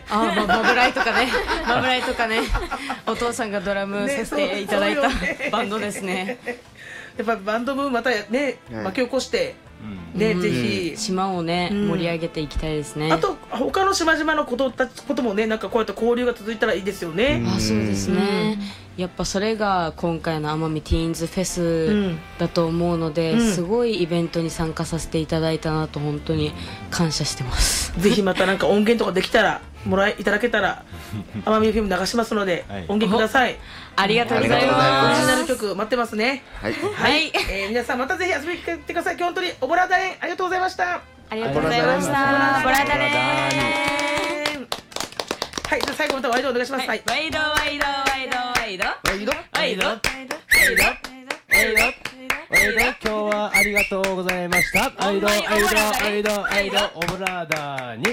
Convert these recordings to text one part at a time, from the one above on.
マブライとかねマブライとかねお父さんがドラムさせていただいた、バンドですね。 やっぱバンドもまたね巻き起こしてね、ぜひ島をね、盛り上げていきたいですね。 あと他の島々のこともね、なんかこうやって交流が続いたらいいですよね。 そうですね、やっぱそれが今回の奄美ティーンズフェスだと思うので、すごいイベントに参加させていただいたなと本当に感謝してます。 ぜひまたなんか音源とかできたらいただけたら奄美 FM 流しますので、音源ください。 ありがとうございます。 オリジナル曲待ってますね。 はい、 はい、 皆さんまたぜひ遊びに来てください。今日本当にオボラダレンありがとうございました。 ありがとうございました。ボラダレン。 はい、じゃあ最後またワイドお願いします。はい、 ワイドワイドワイドワイドワイドワイドワイド。 今日はありがとうございました。アイドオブラーダーに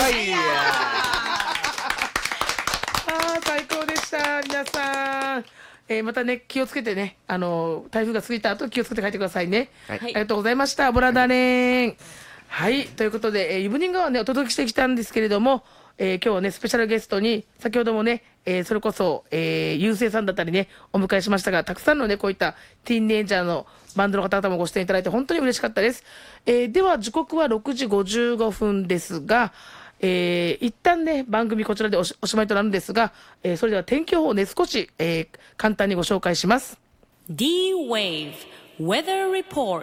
最高でした皆さん。またね気をつけてね、台風が過ぎた後気をつけて帰ってくださいね。ありがとうございました。ボラダレン。はい、ということで、イブニングはねお届けしてきたんですけれども、今日はねスペシャルゲストに先ほどもね、それこそ、ゆうせいさんだったりねお迎えしましたが、たくさんのねこういったティーンエイジャーのバンドの方々もご出演いただいて本当に嬉しかったです。では時刻は6時55分ですが、一旦ね番組こちらでおしまいとなるんですが、それでは天気予報をね少し、簡単にご紹介します。 D-Wave Weather Report。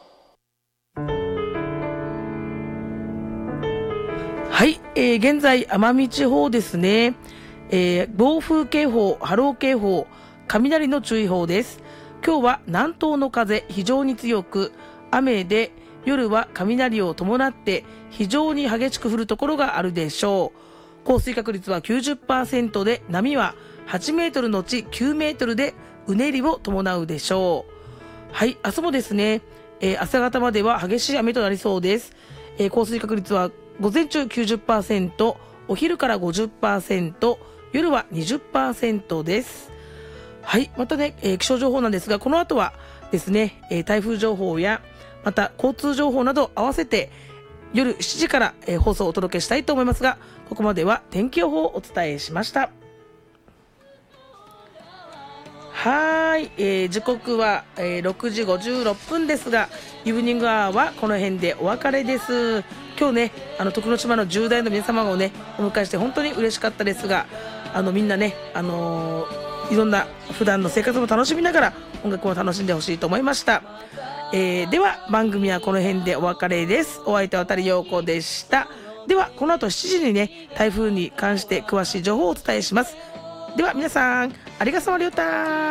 はい、現在奄美地方ですね、暴風警報、波浪警報、雷の注意報です。今日は南東の風非常に強く雨で、夜は雷を伴って非常に激しく降るところがあるでしょう。降水確率は 90% で、波は8メートルのち9メートルでうねりを伴うでしょう。はい、明日もですね、朝方までは激しい雨となりそうです。降水確率は午前中 90%、お昼から 50%、夜は 20% です。はい、またね、気象情報なんですが、この後はですね、台風情報やまた交通情報など合わせて夜7時から、放送をお届けしたいと思いますが、ここまでは天気予報をお伝えしました。はい、時刻は、6時56分ですが、イブニングアワーはこの辺でお別れです。今日ね、徳之島の10代の皆様をねお迎えして本当に嬉しかったですが、みんなね、いろんな普段の生活も楽しみながら音楽も楽しんでほしいと思いました。では番組はこの辺でお別れです。お相手は渡陽子でした。ではこの後7時にね台風に関して詳しい情報をお伝えします。では皆さんありがとうございました。